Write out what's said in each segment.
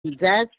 That's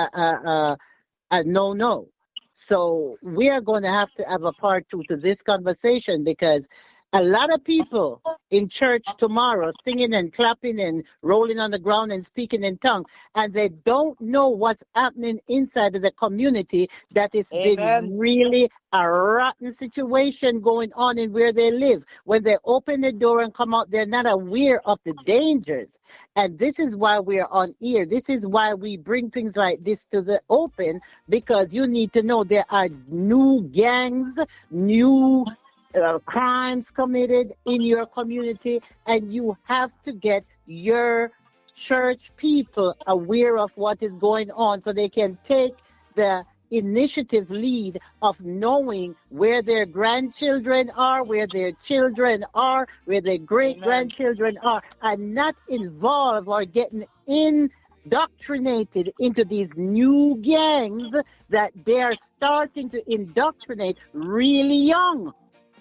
a no-no. So we are going to have a part two to this conversation because a lot of people in church tomorrow singing and clapping and rolling on the ground and speaking in tongues, and they don't know what's happening inside of the community, that it's been Amen. really a rotten situation going on in where they live. When they open the door and come out, they're not aware of the dangers. And this is why we're on air. This is why we bring things like this to the open, because you need to know there are new gangs, new crimes committed in your community, and you have to get your church people aware of what is going on so they can take the initiative lead of knowing where their grandchildren are, where their children are, where their great-grandchildren are, and not involved or getting indoctrinated into these new gangs that they are starting to indoctrinate really young.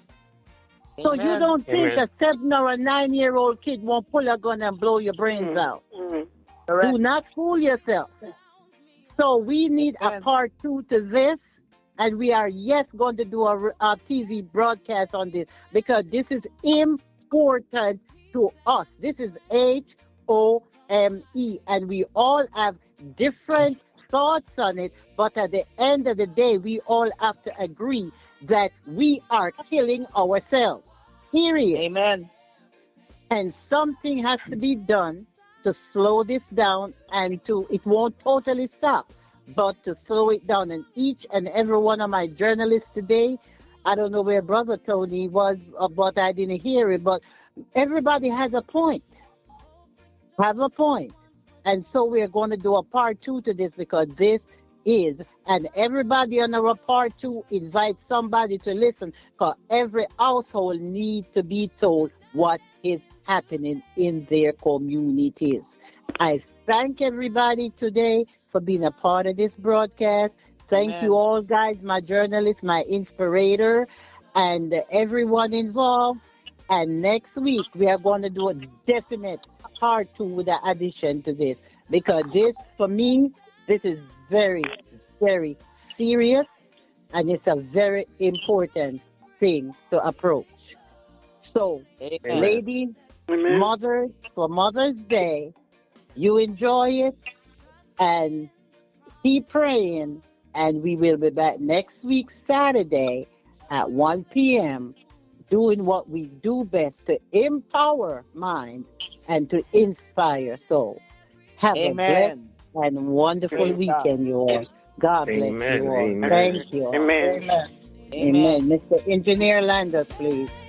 So you don't think a 7 or a 9-year-old kid won't pull a gun and blow your brains out. Do not fool yourself. So we need a part two to this, and we are going to do a TV broadcast on this because this is important to us. This is HOME, and we all have different thoughts on it, but at the end of the day, we all have to agree that we are killing ourselves. Period. Amen. And something has to be done to slow this down, and it won't totally stop, but to slow it down. And each and every one of my journalists today, I don't know where Brother Tony was, but I didn't hear it, but everybody has a point. Have a point. And so we're going to do a part two to this because this is, and everybody on our part two invite somebody to listen, because every household needs to be told what is happening in their communities. I thank everybody today for being a part of this broadcast. Thank you all, guys, my journalists, my inspirator, and everyone involved. And next week, we are going to do a definite part two with an addition to this, because this, for me, this is very, very serious, and it's a very important thing to approach. So, ladies, mothers, for Mother's Day, you enjoy it and keep praying, and we will be back next week, Saturday, at 1 p.m., doing what we do best to empower minds and to inspire souls. Have a blessed and wonderful weekend, you all. God bless you all. Thank you all. Amen. Amen. Mr. Engineer Landers, please.